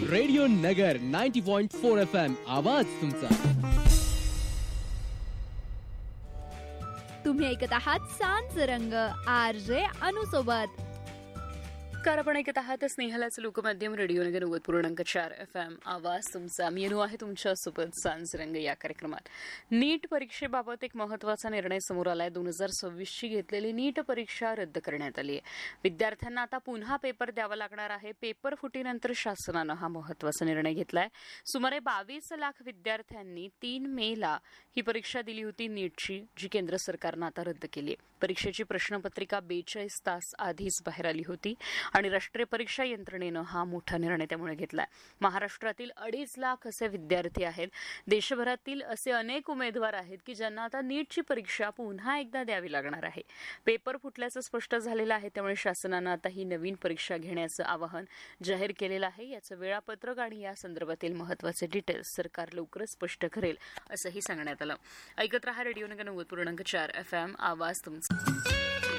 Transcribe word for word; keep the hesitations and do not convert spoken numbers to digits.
Radio नगर ninety point four F M आवाज तुमचा. तुम्ही ऐकत आहात सांज रंग आर जे अनु सोबत. कार आपण ऐकत आहात स्नेहलाच लोकमाध्यम रेडिओ नगर नव्वद पूर्णांक चार एफ एम आवाज तुमचा. मी अनु आहे तुमच्या सोबत सांज रंग या कार्यक्रमात. नीट परीक्षेबाबत एक महत्वाचा निर्णय समोर आलाय. दोन हजार सव्वीसची घेतलेली नीट परीक्षा रद्द करण्यात आली आहे. विद्यार्थ्यांना आता पुन्हा पेपर द्यावा लागणार आहे. पेपर फुटीनंतर शासनानं हा महत्वाचा निर्णय घेतलाय. सुमारे बावीस लाख विद्यार्थ्यांनी तीन मे ला ही परीक्षा दिली होती नीटची, जी केंद्र सरकारनं आता रद्द केली आहे. परीक्षेची प्रश्नपत्रिका बेचाळीस तास आधीच बाहेर आली होती आणि राष्ट्रीय परीक्षा यंत्रणेनं हा मोठा निर्णय त्यामुळे घेतलाय. महाराष्ट्रातील अडीच लाख असे विद्यार्थी आहेत. देशभरातील असे अनेक उमेदवार आहेत की ज्यांना आता नीटची परीक्षा पुन्हा एकदा द्यावी लागणार आहे. पेपर फुटल्याचं स्पष्ट झालेलं आहे. त्यामुळे शासनानं आता ही नवीन परीक्षा घेण्याचं आवाहन जाहीर केलेलं आहे. याचं वेळापत्रक आणि या संदर्भातील महत्वाचे डिटेल्स सरकार लवकरच स्पष्ट करेल असंही सांगण्यात आलं. ऐकत रहा रेडिओ नगर नव्वद पूर्णांक चार एफ एम आवाज तुमचा.